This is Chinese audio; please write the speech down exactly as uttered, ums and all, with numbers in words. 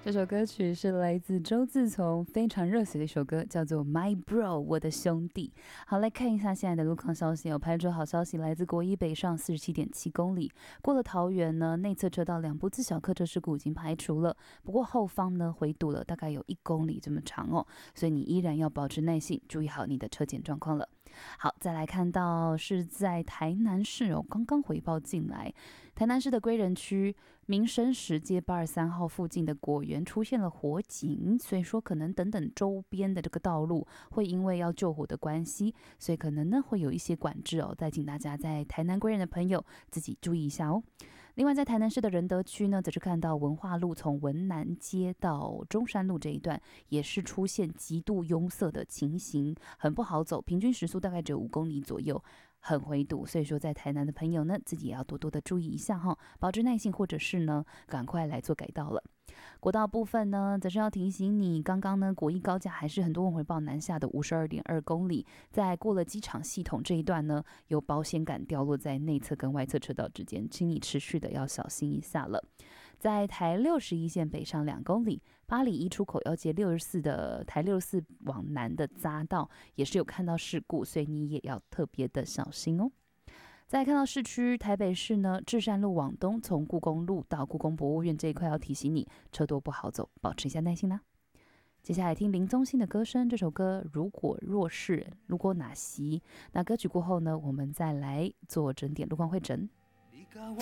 这首歌曲是来自周自从，非常热血的一首歌，叫做 My Bro 我的兄弟。好，来看一下现在的路况消息，有排除好消息，来自国一北上四十七点七公里，过了桃园呢，内侧车道两部自小客车事故已经排除了，不过后方呢回堵了大概有一公里这么长哦，所以你依然要保持耐性，注意好你的车检状况了。好，再来看到是在台南市哦，刚刚回报进来，台南市的归仁区民生石街八十三号附近的果园出现了火警，所以说可能等等周边的这个道路会因为要救火的关系，所以可能呢会有一些管制哦，再请大家在台南归仁的朋友自己注意一下哦。另外在台南市的仁德区呢，则是看到文化路从文南街到中山路这一段也是出现极度拥塞的情形，很不好走，平均时速大概只有五公里左右，很回堵，所以说在台南的朋友呢，自己也要多多的注意一下哈，保持耐性，或者是呢，赶快来做改道了。国道部分呢，则是要提醒你，刚刚呢国一高架还是很多人回报南下的五十二点二公里，在过了机场系统这一段呢，有保险杆掉落在内侧跟外侧车道之间，请你持续的要小心一下了。在台六十一线北上两公里，八里一出口要接六十四的台六十四往南的匝道，也是有看到事故，所以你也要特别的小心哦。再来看到市区台北市呢，至善路往东，从故宫路到故宫博物院这一块要提醒你，车多不好走，保持一下耐心啦。接下来听林宗信的歌声，这首歌如果若是如果哪席。那歌曲过后呢，我们再来做整点路况会诊。 你甲我